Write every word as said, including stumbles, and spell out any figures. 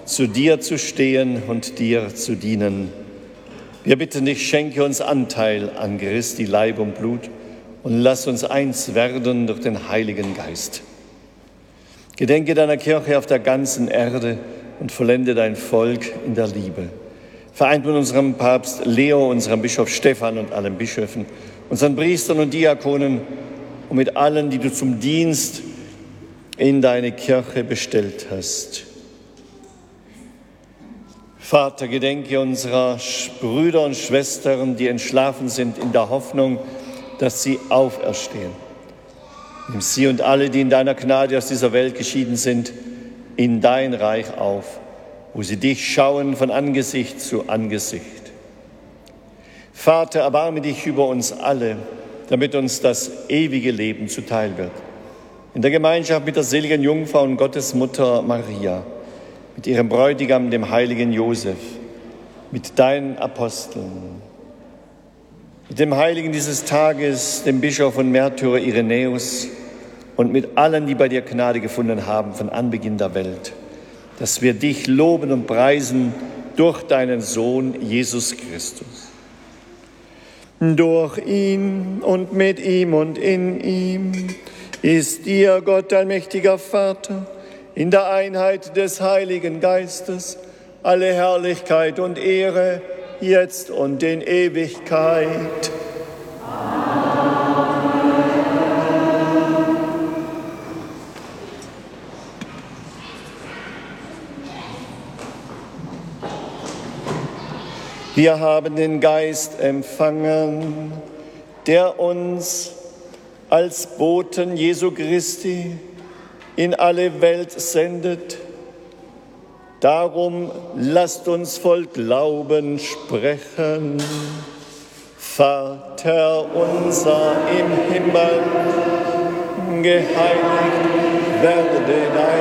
zu dir zu stehen und dir zu dienen. Wir bitten dich, schenke uns Anteil an Christi Leib und Blut und lass uns eins werden durch den Heiligen Geist. Gedenke deiner Kirche auf der ganzen Erde und vollende dein Volk in der Liebe. Vereint mit unserem Papst Leo, unserem Bischof Stephan und allen Bischöfen, unseren Priestern und Diakonen und mit allen, die du zum Dienst in deine Kirche bestellt hast. Vater, gedenke unserer Brüder und Schwestern, die entschlafen sind, in der Hoffnung, dass sie auferstehen. Nimm sie und alle, die in deiner Gnade aus dieser Welt geschieden sind, in dein Reich auf, wo sie dich schauen von Angesicht zu Angesicht. Vater, erbarme dich über uns alle, damit uns das ewige Leben zuteil wird. In der Gemeinschaft mit der seligen Jungfrau und Gottesmutter Maria, mit ihrem Bräutigam, dem heiligen Josef, mit deinen Aposteln, mit dem Heiligen dieses Tages, dem Bischof und Märtyrer Irenäus und mit allen, die bei dir Gnade gefunden haben von Anbeginn der Welt, dass wir dich loben und preisen durch deinen Sohn Jesus Christus. Durch ihn und mit ihm und in ihm ist dir, Gott, allmächtiger Vater, in der Einheit des Heiligen Geistes, alle Herrlichkeit und Ehre, jetzt und in Ewigkeit. Wir haben den Geist empfangen, der uns als Boten Jesu Christi in alle Welt sendet. Darum lasst uns voll Glauben sprechen. Vater unser im Himmel, geheiligt werde dein